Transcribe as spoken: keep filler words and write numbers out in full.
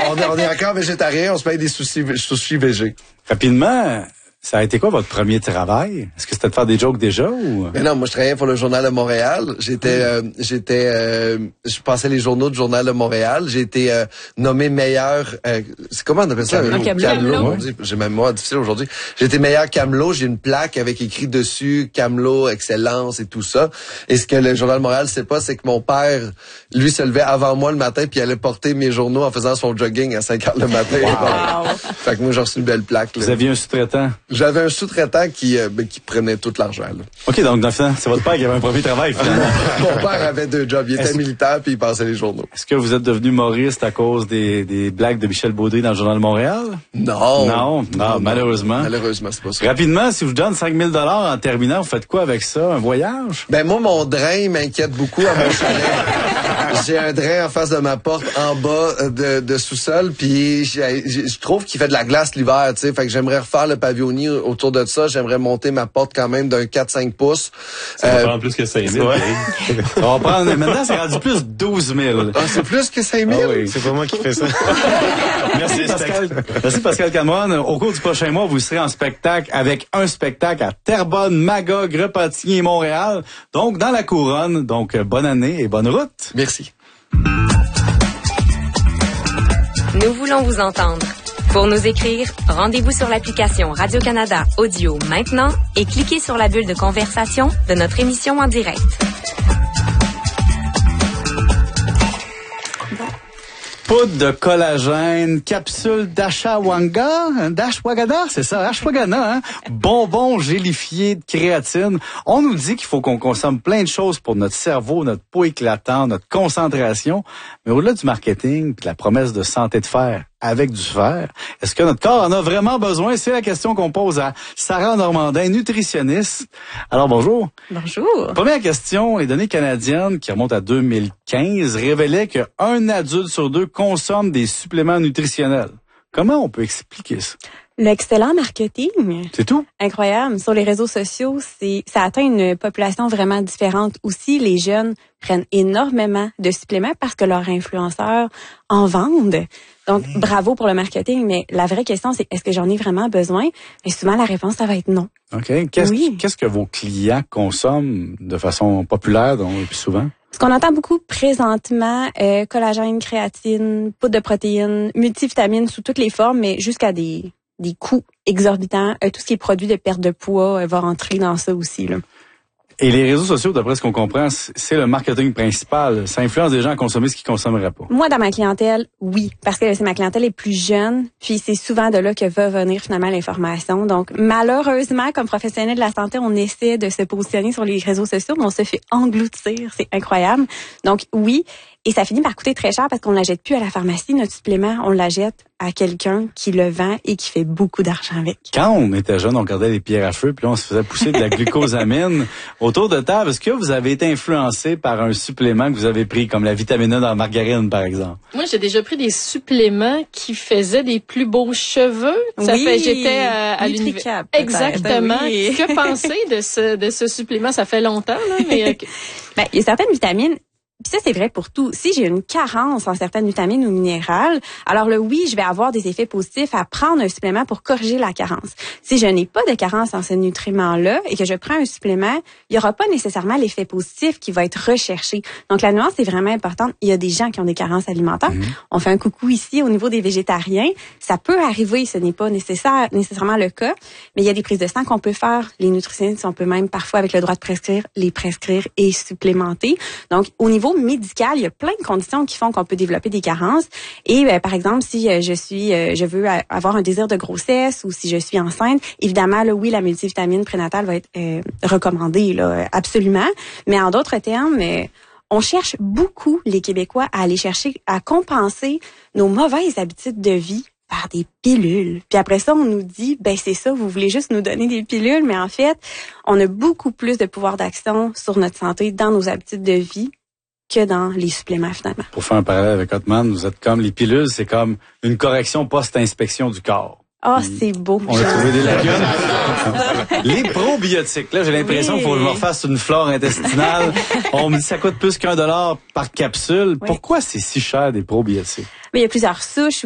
on, est, on est encore végétarien, on se paye des sushis, sushis végés. Rapidement, ça a été quoi votre premier travail? Est-ce que c'était de faire des jokes déjà ou? Mais non, moi je travaillais pour le Journal de Montréal. J'étais, euh, j'étais, euh, je passais les journaux du Journal de Montréal. J'ai été euh, nommé meilleur. Euh, c'est comment on appelle ça? Un camelot. Camelot. J'ai ma mémoire difficile aujourd'hui. J'ai été meilleur camelot. J'ai une plaque avec écrit dessus camelot, excellence et tout ça. Et ce que le Journal de Montréal sait pas, c'est que mon père, lui, se levait avant moi le matin puis il allait porter mes journaux en faisant son jogging à cinq heures le matin. Wow. Fait que moi j'ai reçu une belle plaque. Là. Vous aviez un sous-traitant? J'avais un sous-traitant qui euh, qui prenait tout l'argent. Là. OK, donc dans le fond, c'est votre père qui avait un premier travail finalement. Mon père avait deux jobs. Il était Est-ce... militaire puis il passait les journaux. Est-ce que vous êtes devenu humoriste à cause des, des blagues de Michel Baudry dans le Journal de Montréal? Non. Non, non, non malheureusement. Malheureusement, c'est pas ça. Rapidement, si je vous donne cinq mille dollars en terminant, vous faites quoi avec ça? Un voyage? Ben moi, mon drain m'inquiète beaucoup à mon chalet. J'ai un drain en face de ma porte, en bas de, de sous-sol, puis je trouve qu'il fait de la glace l'hiver, tu sais. Fait que j'aimerais refaire le pavillonnier autour de ça. J'aimerais monter ma porte quand même d'un quatre à cinq pouces. Ça va prendre plus que cinq mille. Ouais. On va prendre, maintenant, c'est rendu plus douze mille. Ah, c'est plus que cinq mille? Ah oui. C'est pas moi qui fais ça. Merci Pascal. Merci Pascal Cameron. Au cours du prochain mois, vous serez en spectacle avec un spectacle à Terrebonne, Magog, Repentigny et Montréal. Donc, dans la couronne. Donc, bonne année et bonne route. Merci. Nous voulons vous entendre. Pour nous écrire, rendez-vous sur l'application Radio-Canada Audio maintenant et cliquez sur la bulle de conversation de notre émission en direct. Poudre de collagène, capsule d'ashwagandha, d'ashwagandha, c'est ça, ashwagandha, hein? Bonbons gélifiés de créatine. On nous dit qu'il faut qu'on consomme plein de choses pour notre cerveau, notre peau éclatante, notre concentration. Mais au-delà du marketing et de la promesse de santé de fer avec du fer, est-ce que notre corps en a vraiment besoin? C'est la question qu'on pose à Sarah Normandin, nutritionniste. Alors, bonjour. Bonjour. Première question, les données canadiennes qui remontent à deux mille quinze révélaient qu'un adulte sur deux consomme des suppléments nutritionnels. Comment on peut expliquer ça? L'excellent marketing. C'est tout? Incroyable. Sur les réseaux sociaux, c'est ça atteint une population vraiment différente. Aussi, les jeunes prennent énormément de suppléments parce que leurs influenceurs en vendent. Donc, mmh. bravo pour le marketing, mais la vraie question, c'est est-ce que j'en ai vraiment besoin? Et souvent, la réponse, ça va être non. OK. Qu'est-ce, oui. qu'est-ce que vos clients consomment de façon populaire, donc, et puis souvent? Ce qu'on entend beaucoup présentement, euh, collagène, créatine, poudre de protéines, multivitamines sous toutes les formes, mais jusqu'à des des coûts exorbitants. Euh, tout ce qui est produit de perte de poids euh, va rentrer dans ça aussi, là. Et les réseaux sociaux, d'après ce qu'on comprend, c'est le marketing principal. Ça influence des gens à consommer ce qu'ils consommeraient pas. Moi, dans ma clientèle, oui, parce que c'est ma clientèle est plus jeune, puis c'est souvent de là que va venir finalement l'information. Donc, malheureusement, comme professionnel de la santé, on essaie de se positionner sur les réseaux sociaux, mais on se fait engloutir. C'est incroyable. Donc, oui. Et ça finit par coûter très cher parce qu'on ne la jette plus à la pharmacie, notre supplément. On la jette à quelqu'un qui le vend et qui fait beaucoup d'argent avec. Quand on était jeune, on regardait les pierres à feu, puis là, on se faisait pousser de la glucosamine. Autour de table, est-ce que vous avez été influencé par un supplément que vous avez pris, comme la vitamine A dans la margarine, par exemple? Moi, j'ai déjà pris des suppléments qui faisaient des plus beaux cheveux. Ça oui, fait, j'étais à, à l'université. Exactement. Ben oui. Que penser de ce, de ce supplément? Ça fait longtemps, là, mais... ben, il y a certaines vitamines. Puis ça, c'est vrai pour tout. Si j'ai une carence en certaines vitamines ou minérales, alors là, oui, je vais avoir des effets positifs à prendre un supplément pour corriger la carence. Si je n'ai pas de carence en ce nutriment-là et que je prends un supplément, il n'y aura pas nécessairement l'effet positif qui va être recherché. Donc, la nuance est vraiment importante. Il y a des gens qui ont des carences alimentaires. Mmh. On fait un coucou ici au niveau des végétariens. Ça peut arriver, ce n'est pas nécessaire, nécessairement le cas, mais il y a des prises de sang qu'on peut faire. Les nutritionnistes, on peut même parfois, avec le droit de prescrire, les prescrire et supplémenter. Donc, au niveau médical, il y a plein de conditions qui font qu'on peut développer des carences. Et euh, par exemple, si euh, je suis, euh, je veux avoir un désir de grossesse ou si je suis enceinte, évidemment, là, oui, la multivitamine prénatale va être euh, recommandée, là, absolument. Mais en d'autres termes, euh, on cherche beaucoup, les Québécois, à aller chercher, à compenser nos mauvaises habitudes de vie par des pilules. Puis après ça, on nous dit, ben c'est ça, vous voulez juste nous donner des pilules, mais en fait, on a beaucoup plus de pouvoir d'action sur notre santé dans nos habitudes de vie que dans les suppléments, finalement. Pour faire un parallèle avec Hotman, vous êtes comme les pilules, c'est comme une correction post-inspection du corps. Ah, oh, c'est beau. On a trouvé des lacunes. Les probiotiques, là, j'ai l'impression oui. qu'il faut que je me refasse une flore intestinale. On me dit que ça coûte plus qu'un dollar par capsule. Oui. Pourquoi c'est si cher des probiotiques? Mais il y a plusieurs souches.